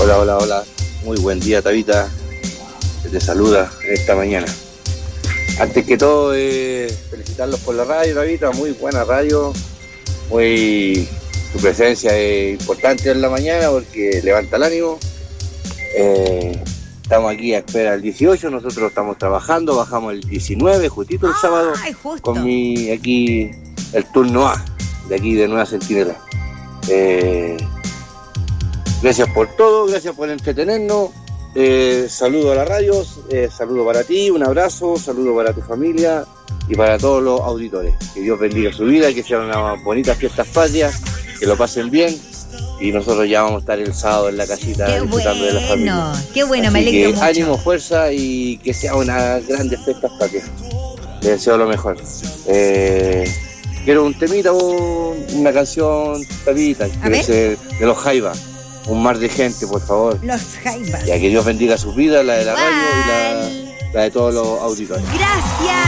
Hola, hola, hola. Muy buen día, Tabita. Que te saluda esta mañana. Antes que todo, felicitarlos por la radio, Tabita. Muy buena radio. Tu presencia es importante en la mañana porque levanta el ánimo. Estamos aquí a espera del 18. Nosotros estamos trabajando. Bajamos el 19, justito el sábado. Justo. Con aquí el turno A, de aquí de Nueva Centinela. Gracias por todo, gracias por entretenernos. Saludo a la radio, saludo para ti, un abrazo, saludo para tu familia y para todos los auditores. Que Dios bendiga su vida, que sean unas bonitas fiestas patrias, que lo pasen bien. Y nosotros ya vamos a estar el sábado en la casita disfrutando de la familia. Qué bueno, así me alegro que mucho. ánimo, fuerza y que sean unas grandes fiestas patrias. Les deseo lo mejor. Quiero un temita, una canción, Tabita, de los Jaivas. Un mar de gente, por favor. Los Jaivas. Ya que Dios bendiga sus vidas, la de la radio y la de todos los auditores. Gracias.